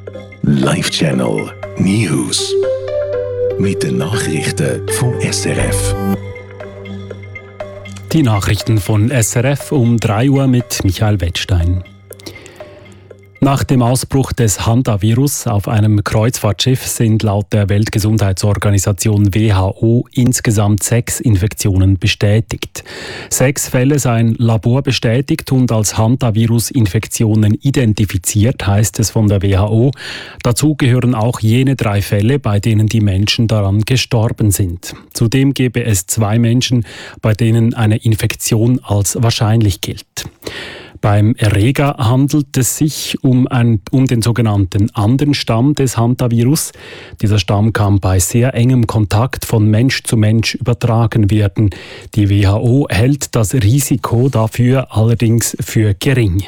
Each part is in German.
Live Channel News. Mit den Nachrichten vom SRF. Die Nachrichten von SRF um 3 Uhr mit Michael Wettstein. Nach dem Ausbruch des Hantavirus auf einem Kreuzfahrtschiff sind laut der Weltgesundheitsorganisation WHO insgesamt 6 Infektionen bestätigt. 6 Fälle seien laborbestätigt und als Hantavirus-Infektionen identifiziert, heißt es von der WHO. Dazu gehören auch jene 3 Fälle, bei denen die Menschen daran gestorben sind. Zudem gebe es 2 Menschen, bei denen eine Infektion als wahrscheinlich gilt. Beim Erreger handelt es sich um den sogenannten Anden-Stamm des Hantavirus. Dieser Stamm kann bei sehr engem Kontakt von Mensch zu Mensch übertragen werden. Die WHO hält das Risiko dafür allerdings für gering.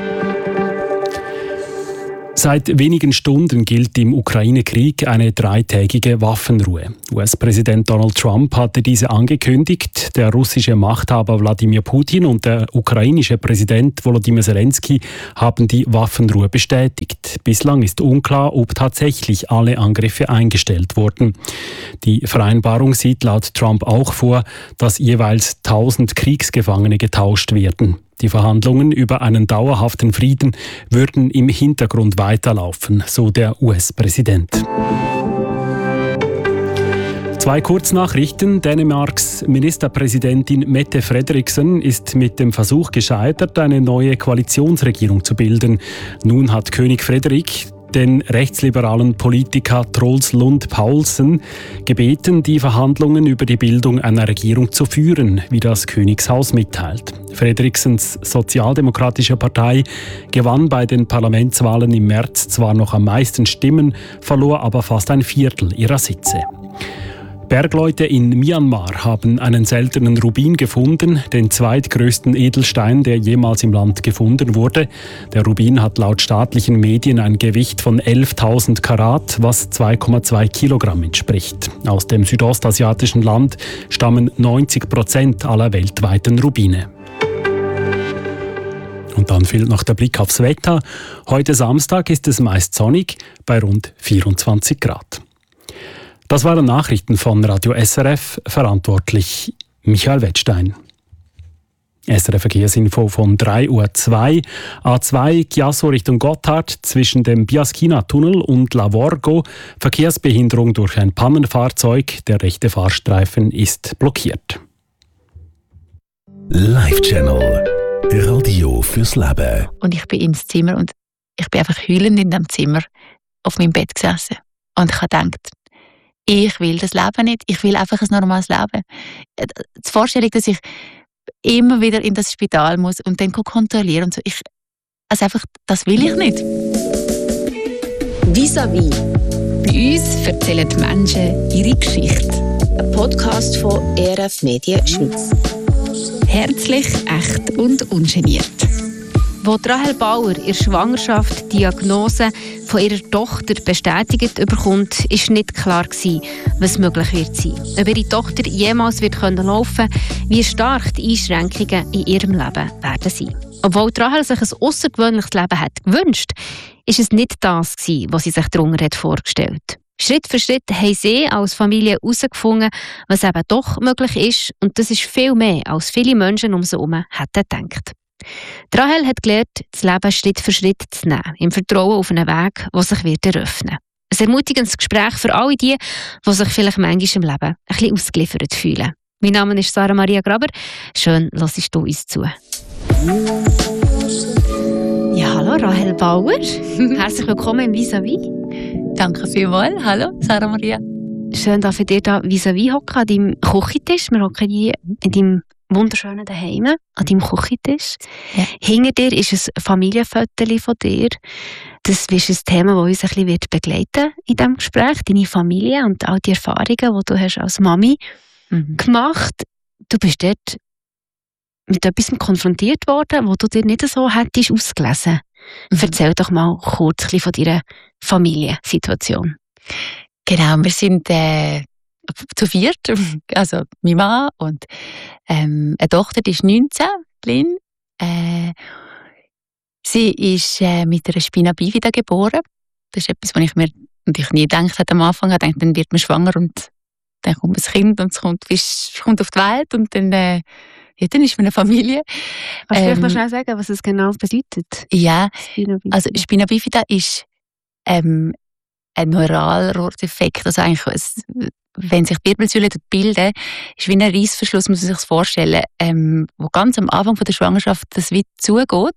Seit wenigen Stunden gilt im Ukraine-Krieg eine 3-tägige Waffenruhe. US-Präsident Donald Trump hatte diese angekündigt. Der russische Machthaber Wladimir Putin und der ukrainische Präsident Volodymyr Zelensky haben die Waffenruhe bestätigt. Bislang ist unklar, ob tatsächlich alle Angriffe eingestellt wurden. Die Vereinbarung sieht laut Trump auch vor, dass jeweils 1000 Kriegsgefangene getauscht werden. Die Verhandlungen über einen dauerhaften Frieden würden im Hintergrund weiterlaufen, so der US-Präsident. 2 Kurznachrichten. Dänemarks Ministerpräsidentin Mette Frederiksen ist mit dem Versuch gescheitert, eine neue Koalitionsregierung zu bilden. Nun hat König Frederik den rechtsliberalen Politiker Troels Lund Poulsen gebeten, die Verhandlungen über die Bildung einer Regierung zu führen, wie das Königshaus mitteilt. Frederiksens Sozialdemokratische Partei gewann bei den Parlamentswahlen im März zwar noch am meisten Stimmen, verlor aber fast ein Viertel ihrer Sitze. Bergleute in Myanmar haben einen seltenen Rubin gefunden, den zweitgrößten Edelstein, der jemals im Land gefunden wurde. Der Rubin hat laut staatlichen Medien ein Gewicht von 11.000 Karat, was 2,2 Kilogramm entspricht. Aus dem südostasiatischen Land stammen 90% aller weltweiten Rubine. Und dann fehlt noch der Blick aufs Wetter. Heute Samstag ist es meist sonnig bei rund 24 Grad. Das waren Nachrichten von Radio SRF, verantwortlich Michael Wettstein. SRF Verkehrsinfo von 3.02 Uhr. A2 Chiasso Richtung Gotthard zwischen dem Biaschina-Tunnel und Lavorgo. Verkehrsbehinderung durch ein Pannenfahrzeug. Der rechte Fahrstreifen ist blockiert. Live Channel. Radio fürs Leben. Und ich bin ins Zimmer und ich bin einfach heulend in dem Zimmer auf meinem Bett gesessen. Und ich habe gedacht, ich will das Leben nicht. Ich will einfach ein normales Leben. Die Vorstellung, dass ich immer wieder in das Spital muss und dann kontrollieren und so. Das will ich nicht. Vis-à-vis. Bei uns erzählen die Menschen ihre Geschichte. Ein Podcast von ERF Medien Schweiz. Herzlich, echt und ungeniert. Wo Rahel Bauer in der Schwangerschaft die Diagnose von ihrer Tochter bestätigt bekommt, ist nicht klar gewesen, was möglich wird sein. Ob ihre Tochter jemals wird laufen können, wie stark die Einschränkungen in ihrem Leben werden sein. Obwohl Rahel sich ein außergewöhnliches Leben hat gewünscht, ist es nicht das gewesen, was sie sich darunter vorgestellt hat. Schritt für Schritt haben sie als Familie herausgefunden, was eben doch möglich ist, und das ist viel mehr, als viele Menschen um sie herum hätten gedacht. Rahel hat gelernt, das Leben Schritt für Schritt zu nehmen, im Vertrauen auf einen Weg, der sich wird eröffnen. Ein ermutigendes Gespräch für alle die sich vielleicht manchmal im Leben ein bisschen ausgeliefert fühlen. Mein Name ist Sarah Maria Graber. Schön, hörst du uns zu. Ja, hallo Rahel Bauer. Herzlich willkommen im Vis-à-vis. Danke vielmals. Hallo Sarah Maria. Schön, dass wir dir hier vis-à-vis hocken, an deinem Küchentisch. Wir hocken hier in deinem wunderschönen Daheim, an deinem Küchentisch. Ja. Hinter dir ist ein Familienfoto von dir. Das ist ein Thema, das uns ein bisschen begleiten in diesem Gespräch. Deine Familie und all die Erfahrungen, die du hast als Mami gemacht. Du bist dort mit etwas konfrontiert worden, wo du dir nicht so hättest ausgelesen. Erzähl doch mal kurz ein bisschen von deiner Familiensituation. Genau, wir sind zu viert, also mein Mann und eine Tochter, die ist 19, Lynn. Sie ist mit einer Spina bifida geboren. Das ist etwas, was ich mir natürlich nie gedacht habe am Anfang. Ich dachte, dann wird man schwanger und dann kommt ein Kind und es kommt auf die Welt und dann, dann ist man eine Familie. Kannst du vielleicht noch schnell sagen, was es genau bedeutet? Ja, also Spina bifida ist ein Neuralrohrdefekt. Also eigentlich, wenn sich die Wirbelsäule bilden, ist wie ein Reissverschluss, muss man sich das vorstellen, wo ganz am Anfang von der Schwangerschaft das wie zugeht,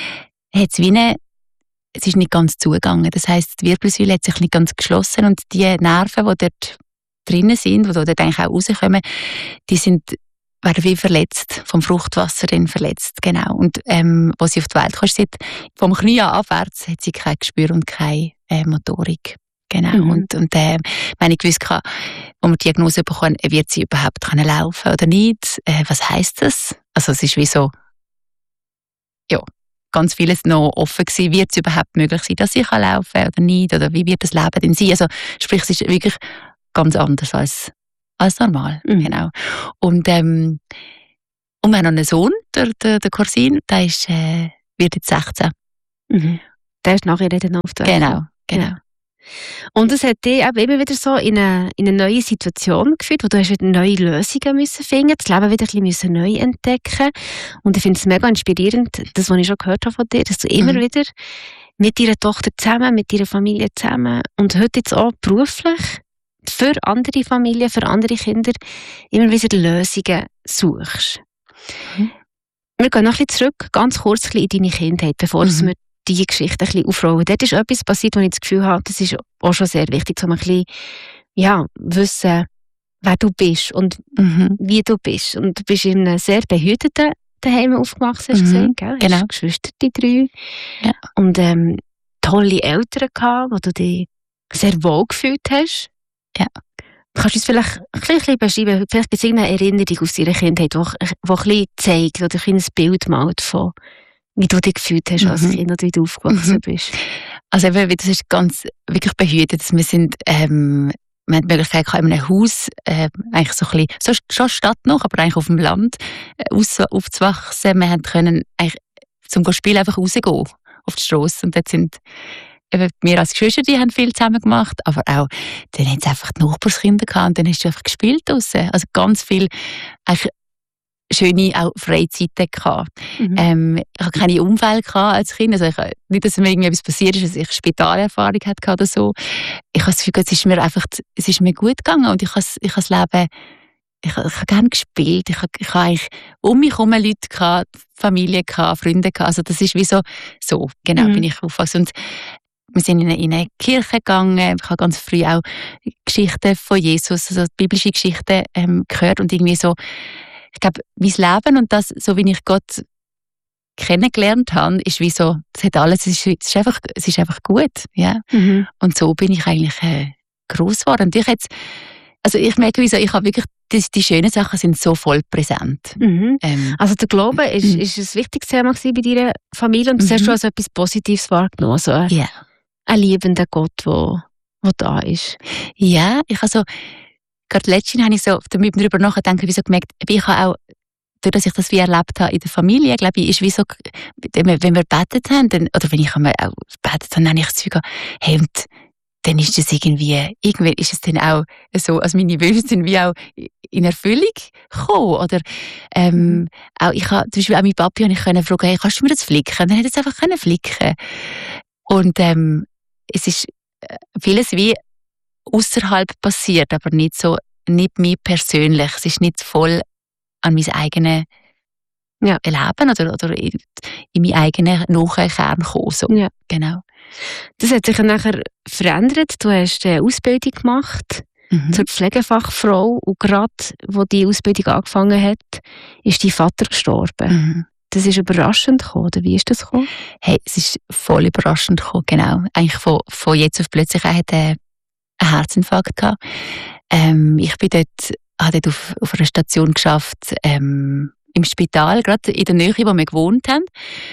es ist nicht ganz zugegangen. Das heisst, die Wirbelsäule hat sich nicht ganz geschlossen und die Nerven, die dort drinnen sind, die dort eigentlich auch rauskommen, die werden wie verletzt, vom Fruchtwasser dann verletzt, genau. Und als sie auf die Welt kam, vom Knie an abwärts, hat sie kein Gespür und keine Motorik. Genau. Und wenn ich gewusst habe, als wir die Diagnose bekommen, wird sie überhaupt laufen können oder nicht? Was heisst das? Also es ist wie so, ja, ganz vieles noch offen gewesen. Wird es überhaupt möglich sein, dass sie laufen kann oder nicht? Oder wie wird das Leben denn sein? Also sprich, es ist wirklich ganz anders als normal. Genau. Und wir haben noch einen Sohn, der Corsin, der wird jetzt 16. Der ist nachher dann auf der Welt. Genau. Und es hat dich eben immer wieder so in eine neue Situation geführt, wo du hast wieder neue Lösungen müssen finden, das Leben wieder ein bisschen neu entdecken. Und ich finde es mega inspirierend, das, was ich schon gehört habe von dir, dass du immer wieder mit deiner Tochter zusammen, mit deiner Familie zusammen und heute jetzt auch beruflich für andere Familien, für andere Kinder immer wieder Lösungen suchst. Wir gehen noch ein bisschen zurück, ganz kurz in deine Kindheit, bevor wir diese Geschichte ein bisschen aufrollen. Dort ist etwas passiert, wo ich das Gefühl habe, das ist auch schon sehr wichtig, um ein bisschen wissen, wer du bist und wie du bist. Und du bist in einem sehr behüteten Heim aufgewachsen, hast du gesagt, gell? Genau. Hast Geschwister, die 3. Ja. Und tolle Eltern gehabt, wo du dich sehr wohl gefühlt hast. Ja. Kannst du uns vielleicht ein bisschen beschreiben, vielleicht gibt es irgendeine Erinnerung aus deiner Kindheit, die ein bisschen zeigt oder ein Bild malt von wie du dich gefühlt hast als Kind oder wie du aufgewachsen bist? Also eben, das ist ganz wirklich behütet. Wir sind, wir haben die Möglichkeit gehabt, in einem Haus, eigentlich so ein bisschen, schon Stadt noch, aber eigentlich auf dem Land, aufzuwachsen. Wir können eigentlich zum Spielen einfach rausgehen auf die Strasse. Und dort sind eben wir als Geschwister, die haben viel zusammen gemacht, aber auch, dann haben sie einfach die Nachbarskinder gehabt und dann hast du einfach gespielt draussen. Also ganz viel, eigentlich, schöne auch Freizeiten gehabt. Ich hatte keine Unfälle als Kind. Also nicht, dass mir irgendetwas passiert ist, dass ich Spitalerfahrung hatte oder so. Ich habe das Gefühl, es ist mir gut gegangen und ich habe das Leben, ich habe gerne gespielt. Ich habe eigentlich um mich herum Leute gehabt, Familie gehabt, Freunde gehabt. Also das ist wie so genau, bin ich aufgewachsen. Und wir sind in eine Kirche gegangen. Ich habe ganz früh auch Geschichten von Jesus, also biblische Geschichten gehört und irgendwie so. Ich glaube, mein Leben und das, so wie ich Gott kennengelernt habe, ist wie so, das hat alles, es ist einfach gut, ja. Und so bin ich eigentlich gross geworden. Und ich merke, ich habe wirklich, die schönen Sachen sind so voll präsent. Also der Glaube ist ein wichtiges Thema bei deiner Familie und das hast du als etwas Positives wahrgenommen, so ein liebender Gott, der da ist. Ja, gerade letztens habe ich so damit darüber nachgedacht, wie so gemerkt, ich habe auch, dadurch, dass ich das wie erlebt habe in der Familie, glaube ich, ist wie so, wenn wir gebetet haben, oder wenn ich einmal auch gebetet habe, dann habe ich das Gefühl, hey, und dann ist das irgendwann ist es dann auch so, also meine Wünsche sind wie auch in Erfüllung gekommen, oder auch ich habe, zum Beispiel auch mein Papi habe ich können fragen, hey, kannst du mir das flicken? Dann hätte es einfach können flicken. Und es ist vieles wie außerhalb passiert, aber nicht mir persönlich. Es ist nicht voll an mein eigenes Leben oder in meinen eigenen Nachkern gekommen. So. Ja. Genau. Das hat sich dann nachher verändert. Du hast eine Ausbildung gemacht zur Pflegefachfrau und gerade, wo die Ausbildung angefangen hat, ist dein Vater gestorben. Das ist überraschend gekommen, oder wie ist das gekommen? Hey, es ist voll überraschend gekommen, genau. Eigentlich von jetzt auf plötzlich hat einen Herzinfarkt gehabt. Ich bin habe dort auf einer Station geschafft, im Spital, gerade in der Nähe, wo wir gewohnt haben.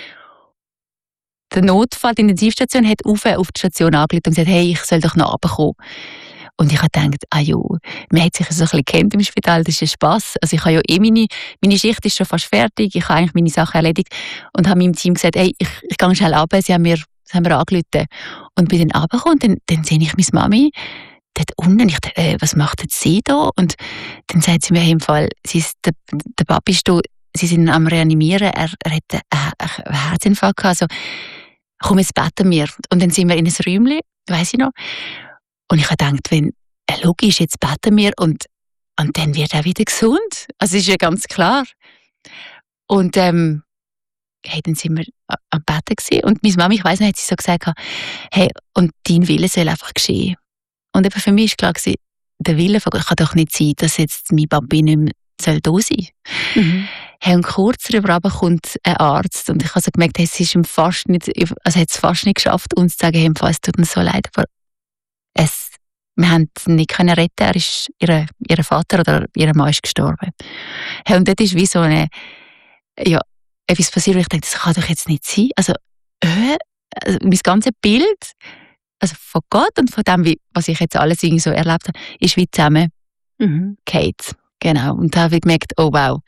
Der Notfall, die Intensivstation, hat auf die Station angerufen und gesagt, hey, ich soll doch noch runterkommen. Und ich habe gedacht, man hat sich so ein bisschen kennt im Spital, das ist ein Spass. Also ich habe ja meine Schicht ist schon fast fertig, ich habe eigentlich meine Sachen erledigt und habe meinem Team gesagt, hey, ich gehe schnell runter, sie haben mir angerufen. Und bin dann runtergekommen und dann sehe ich meine Mami dort unten. Ich dachte, was macht jetzt sie da? Und dann sagt sie mir im Fall, der Papi ist da, sie sind am Reanimieren, er hat einen Herzinfarkt gehabt, also komm, jetzt beten wir. Und dann sind wir in ein Räumchen, weiss ich noch. Und ich habe gedacht, wenn, logisch, jetzt beten wir und dann wird er wieder gesund. Also ist ja ganz klar. Und dann sind wir am Betten gewesen. Und meine Mami, ich weiss nicht, hat sie so gesagt, hey, und dein Wille soll einfach geschehen. Und eben für mich war klar, der Wille von Gott kann doch nicht sein, dass jetzt mein Papi nicht mehr da sein soll. Mhm. Hey, und kurz darüber kommt ein Arzt und ich habe so gemerkt, hey, es ist ihm fast nicht, also hat es fast nicht geschafft, uns zu sagen, hey, es tut uns so leid, aber wir haben ihn nicht retten können, ihr Vater oder ihre Mann ist gestorben. Hey, und das ist wie so etwas passiert, wo ich denke, das kann doch jetzt nicht sein. Also mein ganzes Bild, also von Gott und von dem, was ich jetzt alles irgendwie so erlebt habe, ist wie zusammen geht. Genau. Und da habe ich gemerkt, oh wow.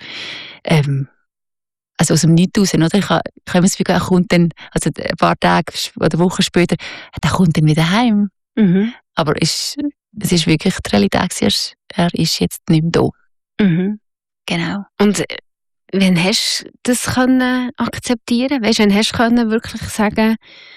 Also aus dem Nichts raus, oder? Ich habe das Gefühl, er kommt dann, also ein paar Tage oder Wochen später, er kommt dann wieder heim. Mhm. Aber es ist wirklich die Realität, er ist jetzt nicht mehr da. Mhm. Genau. Und wann hast du das akzeptieren? Weißt du, wann hast du wirklich sagen,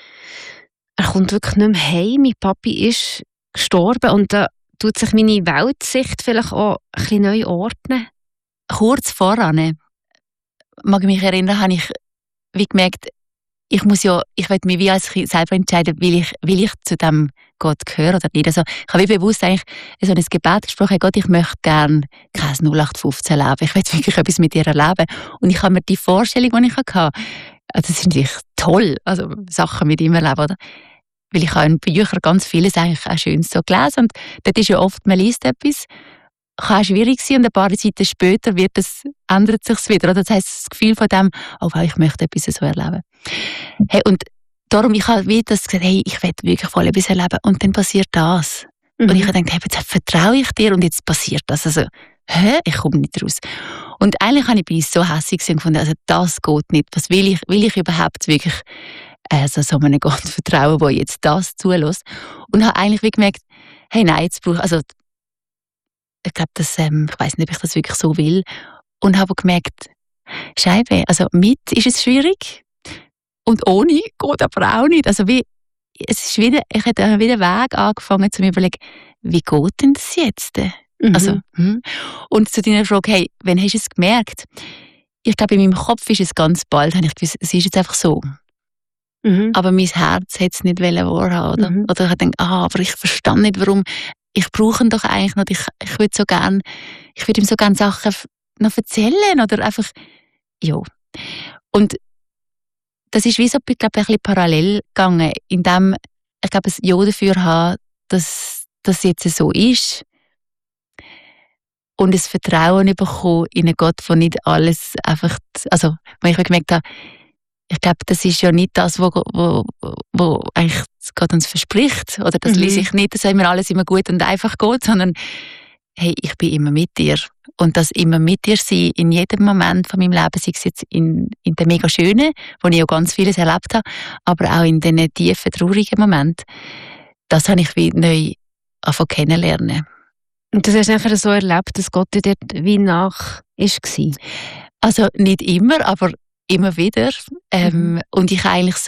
er kommt wirklich nicht mehr heim, mein Papi ist gestorben und da tut sich meine Weltsicht vielleicht auch ein bisschen neu ordnen? Kurz voran, mag ich mich erinnern, habe ich wie gemerkt, ich will mich wie als Kind selber entscheiden, will ich zu dem Gott gehören oder nicht. Also ich habe wie bewusst eigentlich so ein Gebet gesprochen, Gott, ich möchte gerne kein 0815 leben, ich will wirklich etwas mit dir erleben. Und ich habe mir die Vorstellung, die ich hatte, das ist natürlich toll, also Sachen mit ihm erleben, oder? Weil ich habe in Büchern ganz vieles eigentlich auch Schönes so gelesen und dort ist ja oft, man liest etwas, kann auch schwierig sein und ein paar Seiten später ändert sich wieder. Oder? Das heisst, das Gefühl von dem, oh wow, ich möchte etwas so erleben. Hey, und darum, ich habe wieder gesagt, hey, ich will wirklich voll etwas erleben und dann passiert das. Mhm. Und ich habe gedacht, hey, jetzt vertraue ich dir und jetzt passiert das. Also, ich komme nicht raus. Und eigentlich bin ich so hässlich und gefunden, also das geht nicht. Was will ich überhaupt wirklich so einem Gott vertrauen, der jetzt das zulässt? Und habe eigentlich wie gemerkt, hey, nein, jetzt brauche ich glaube, ich weiss nicht, ob ich das wirklich so will. Und habe gemerkt, Scheibe, also mit ist es schwierig und ohne geht aber auch nicht. Also ich hätte wieder einen Weg angefangen zu mir überlegen, wie geht denn das jetzt? Mhm. Also, und zu deiner Frage, hey, wann hast du es gemerkt? Ich glaube, in meinem Kopf ist es ganz bald, habe ich gewusst, es ist jetzt einfach so. Mhm. Aber mein Herz hätte es nicht wahrhaben, oder? Mhm. Oder ich habe gedacht, aber ich verstehe nicht, warum. Ich brauche ihn doch eigentlich noch. Ich würde ihm so gerne Sachen noch erzählen oder einfach, ja. Und das ist wie so, ich glaube, ein bisschen parallel gegangen, indem ich glaube, ein Ja dafür habe, dass das jetzt so ist und ein Vertrauen bekommen in einen Gott, der nicht alles einfach, also, wenn ich gemerkt habe, ich glaube, das ist ja nicht das, wo eigentlich Gott uns verspricht. Oder das lese ich nicht, dass immer alles immer gut und einfach geht, sondern hey, ich bin immer mit dir. Und das immer mit dir sein in jedem Moment von meinem Leben, sei es jetzt in den mega schönen, wo ich ja ganz vieles erlebt habe, aber auch in den tiefen, traurigen Momenten, das habe ich wie neu angefangen kennenlernen. Und das hast du einfach so erlebt, dass Gott dir wie nach war? Also nicht immer, aber immer wieder. Und ich habe eigentlich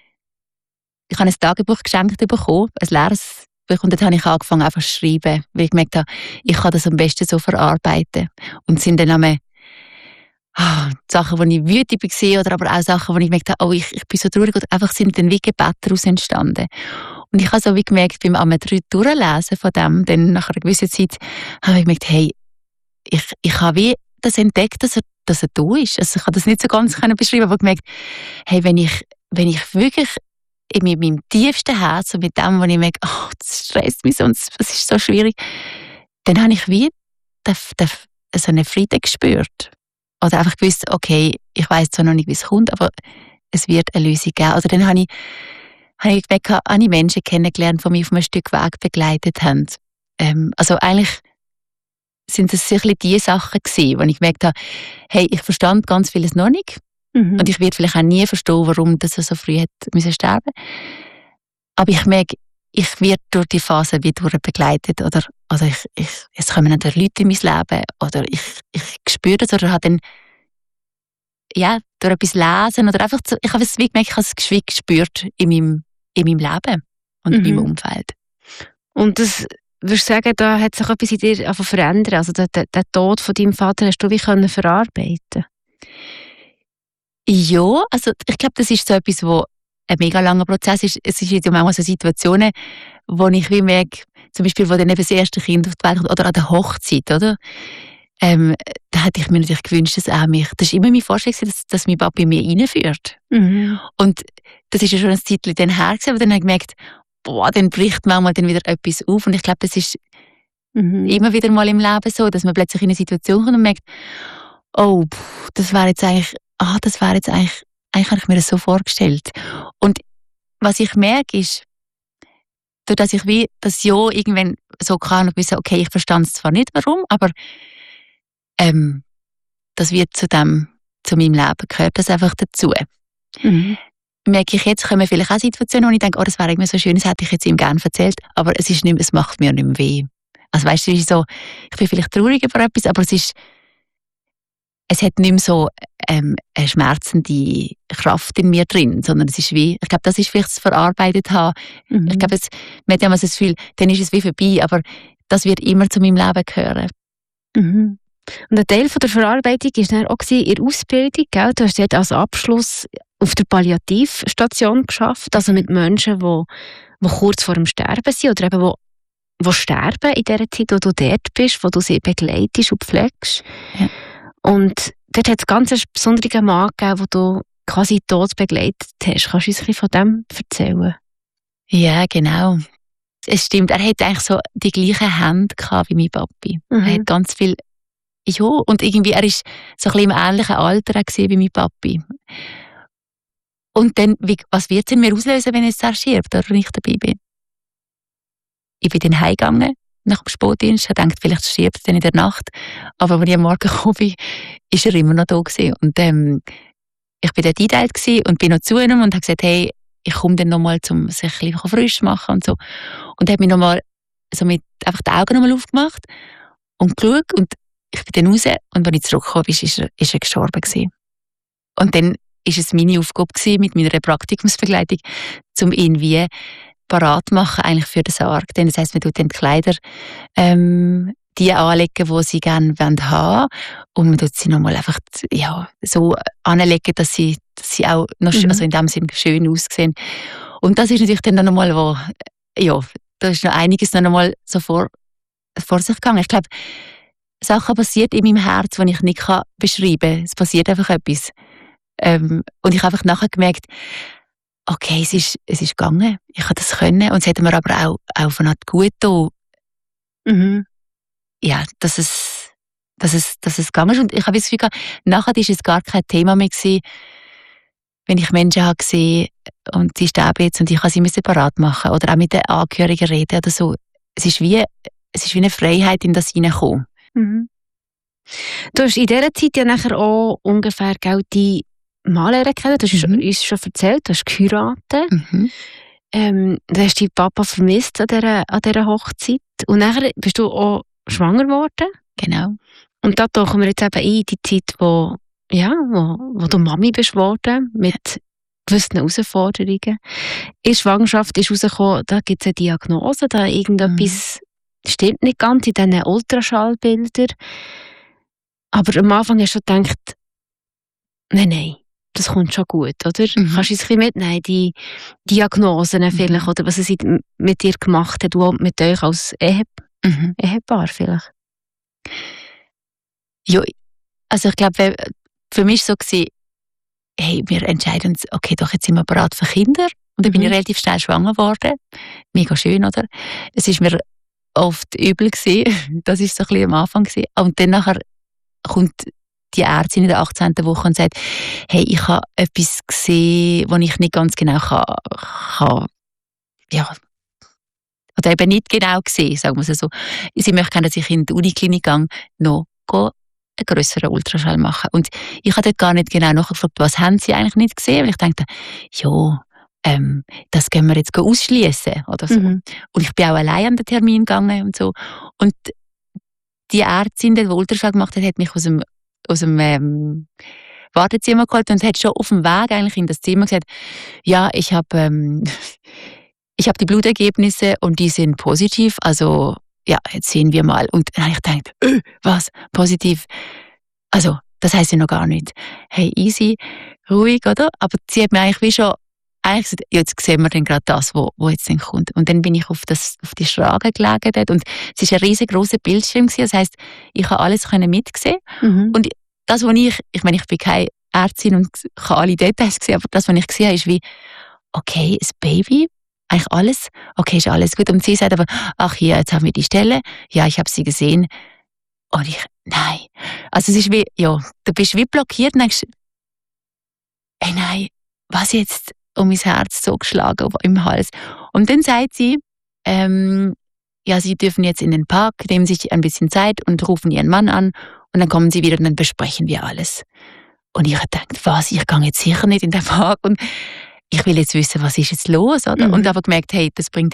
ich habe ein Tagebuch geschenkt bekommen, ein leeres Buch, und dann habe ich angefangen einfach zu schreiben, weil ich gemerkt habe, ich kann das am besten so verarbeiten. Und es sind dann einmal Sachen, wo ich wütend war, oder aber auch Sachen, wo ich gemerkt habe, ich bin so traurig, oder einfach sind dann wie Gebete daraus entstanden. Und ich habe so wie gemerkt, beim einmal Durchlesen von dem, dann nach einer gewissen Zeit, habe ich gemerkt, hey, ich habe wie das entdeckt, dass er da ist. Also ich kann das nicht so ganz beschreiben, aber gemerkt, hey, wenn ich wirklich mit meinem tiefsten Herz und mit dem, wo ich merke, das stresst mich sonst, das ist so schwierig, dann habe ich wie so einen Frieden gespürt. Oder einfach gewusst, okay, ich weiss zwar noch nicht, wie es kommt, aber es wird eine Lösung geben. Oder dann habe ich gemerkt, habe ich Menschen kennengelernt, die mich auf einem Stück Weg begleitet haben. Also eigentlich sind das ein bisschen die Sachen gewesen, wo ich gemerkt habe, hey, ich verstand ganz vieles noch nicht. Mhm. Und ich werde vielleicht auch nie verstehen, warum das so früh hat müssen sterben. Aber ich merke, ich werde durch die Phase wie durch begleitet oder es kommen dann Leute in mein Leben oder ich spüre das oder habe dann durch etwas lesen oder einfach ich habe es wie gemerkt, ich habe es gespürt in meinem Leben und in meinem Umfeld. Und das, würdest du sagen, da hat sich etwas in dir verändert? Also den Tod von deinem Vater hast du wie können verarbeiten? Ja, also ich glaube, das ist so etwas, wo ein mega langer Prozess ist. Es ist ja manchmal so Situationen, wo ich wie merke, zum Beispiel, wo dann eben das erste Kind auf die Welt kommt, oder an der Hochzeit, oder? Da hätte ich mir natürlich gewünscht, dass er mich, das war immer meine Vorstellung, dass mein Papi mir reinführt. Und das ist ja schon ein Zeitchen dann her gewesen, aber dann habe ich gemerkt, dann bricht manchmal dann wieder etwas auf und ich glaube, das ist immer wieder mal im Leben so, dass man plötzlich in eine Situation kommt und merkt, das wäre jetzt eigentlich, eigentlich habe ich mir das so vorgestellt. Und was ich merke ist, dadurch, dass ich wie das Ja irgendwann so kann und wissen, okay, ich verstand es zwar nicht, warum, aber das wird zu meinem Leben, gehört das einfach dazu. Merke ich jetzt, kommen vielleicht auch Situationen, wo ich denke, das wäre irgendwie so schön, das hätte ich jetzt ihm gerne erzählt, aber es macht mir nicht mehr weh. Also weißt du, ich bin vielleicht traurig über etwas, aber es hat nicht mehr so eine schmerzende Kraft in mir drin, sondern es ist wie, ich glaube, das ist vielleicht das verarbeitet haben. Ich glaube, man hat ja mal das Gefühl, dann ist es wie vorbei, aber das wird immer zu meinem Leben gehören. Und ein Teil von der Verarbeitung war dann auch in der Ausbildung, gell? Du hast dort als Abschluss auf der Palliativstation geschafft, also mit Menschen, die kurz vor dem Sterben sind oder eben die sterben in der Zeit, wo du dort bist, wo du sie begleitest und pflegst. Ja. Und dort hat es ganz einen besonderen Mann gegeben, wo du quasi tot begleitet hast. Kannst du uns ein bisschen von dem erzählen? Ja, genau. Es stimmt, er hatte eigentlich so die gleichen Hände gehabt wie mein Papi. Er hat ganz viel, und irgendwie, er ist so ein bisschen im ähnlichen Alter wie mein Papi. Und dann, was wird es in mir auslösen, wenn jetzt er stirbt oder ich dabei bin? Ich bin dann heimgegangen nach dem Spätdienst. Ich dachte, vielleicht stirbt er dann in der Nacht. Aber als ich am Morgen gekommen bin, ist er immer noch da gewesen. Und ich bin dort eingeteilt und bin noch zu ihm und habe gesagt, hey, ich komme dann nochmal, um sich ein bisschen frisch zu machen und so. Und er hat mich nochmal so mit einfach die Augen nochmal aufgemacht und geschaut. Und ich bin dann raus und als ich zurückgekommen bin, ist er gestorben gewesen. Und dann ist es meine Aufgabe gewesen, mit meiner Praktikumsbegleitung, um ihn wie parat machen eigentlich für den Sarg. Das heisst, man tut dann die Kleider die anlegen, die sie gerne haben wollen. Und man tut sie nochmal einfach so anlegen, dass sie auch noch also in dem Sinne schön aussehen. Und das ist natürlich dann noch mal, da ist noch einiges noch mal so vor sich gegangen. Ich glaube, Sachen passieren in meinem Herz, die ich nicht beschreiben kann. Es passiert einfach etwas. Und ich habe einfach nachher gemerkt, okay, es ist gegangen. Ich habe das können. Und es hat mir aber auch auf eine Art gut getan. Ja, dass es gegangen ist. Und ich habe das Gefühl gehabt, nachher war es gar kein Thema mehr gewesen, wenn ich Menschen habe gesehen und sie sterben jetzt und ich kann sie separat machen oder auch mit den Angehörigen reden oder so. Es ist wie eine Freiheit, in das hineinkommen. Du hast in dieser Zeit ja nachher auch ungefähr die Maler kennen. Du hast uns schon erzählt, du hast geheiratet. Du hast deinen Papa vermisst an dieser Hochzeit. Und nachher bist du auch schwanger geworden. Genau. Und da tauchen wir jetzt eben in die Zeit, wo du Mami bist geworden, mit gewissen Herausforderungen. In der Schwangerschaft ist rausgekommen, da gibt es eine Diagnose, da irgendetwas stimmt nicht ganz in diesen Ultraschallbildern. Aber am Anfang hast du gedacht, nein, das kommt schon gut, oder? Kannst du uns ein bisschen mitnehmen, die Diagnosen vielleicht, oder was es mit dir gemacht hat, und mit euch als Ehepaar vielleicht? Ja, also ich glaube, für mich war es so, hey, wir entscheiden uns, okay, doch jetzt sind wir bereit für Kinder. Und dann bin ich relativ schnell schwanger geworden. Mega schön, oder? Es war mir oft übel gewesen. Das war so ein bisschen am Anfang gewesen. Und dann nachher kommt die Ärztin in der 18. Woche und sagt, hey, ich habe etwas gesehen, was ich nicht ganz genau kann oder eben nicht genau gesehen, sagen wir es so. Sie möchte gerne, dass ich in die Uniklinik gehe, noch einen grösseren Ultraschall machen. Und ich habe dort gar nicht genau nachgefragt, was haben sie eigentlich nicht gesehen, weil ich dachte, das können wir jetzt ausschließen oder so. Und ich bin auch allein an den Termin gegangen und so. Und die Ärztin, die Ultraschall gemacht hat, hat mich aus dem Wartezimmer geholt und hat schon auf dem Weg eigentlich in das Zimmer gesagt, ja, ich habe die Blutergebnisse und die sind positiv, also ja, jetzt sehen wir mal. Und dann habe ich gedacht, was, positiv? Also, das heisst ja noch gar nicht. Hey, easy, ruhig, oder? Aber sie hat mir eigentlich wie schon gesagt, jetzt sehen wir dann gerade das, wo jetzt dann kommt. Und dann bin ich auf die Schrage gelegen dort und es war ein riesengroßer Bildschirm gewesen, das heisst, ich habe alles mitsehen. Und das, was ich meine, ich bin keine Ärztin und kann alle Details sehen, aber das, was ich gesehen habe, ist wie, okay, das Baby, eigentlich alles, okay, ist alles gut. Und sie sagt aber, ach hier, jetzt haben wir die Stelle, ja, ich habe sie gesehen. Und ich, nein. Also es ist wie, ja, du bist wie blockiert und denkst, hey, nein, was jetzt um mein Herz so geschlagen im Hals. Und dann sagt sie, ja, sie dürfen jetzt in den Park, nehmen sich ein bisschen Zeit und rufen ihren Mann an und dann kommen sie wieder und dann besprechen wir alles. Und ich habe gedacht, was, ich gehe jetzt sicher nicht in den Park und ich will jetzt wissen, was ist jetzt los, oder? Und aber gemerkt, hey, das bringt